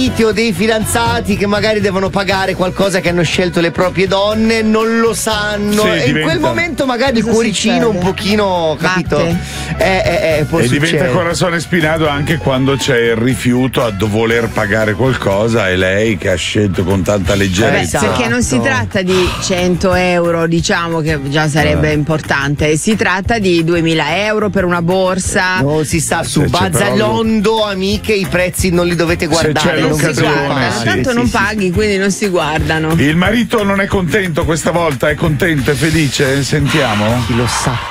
mariti o dei fidanzati che magari devono pagare qualcosa che hanno scelto le proprie donne, non lo sanno, e in quel momento magari il cuoricino un pochino, capito? Può e succedere. diventa corazone spinato anche quando c'è il rifiuto a voler pagare qualcosa e lei che ha scelto con tanta leggerezza. Perché non si tratta di 100 euro, diciamo, che già sarebbe importante, si tratta di 2000 euro per una borsa. Non si sta su Bazzalondo, amiche, i prezzi non li dovete guardare, non si guardano, tanto non paghi, quindi non si guardano. Il marito non è contento questa volta, è contento, è felice? Sentiamo. Chi lo sa.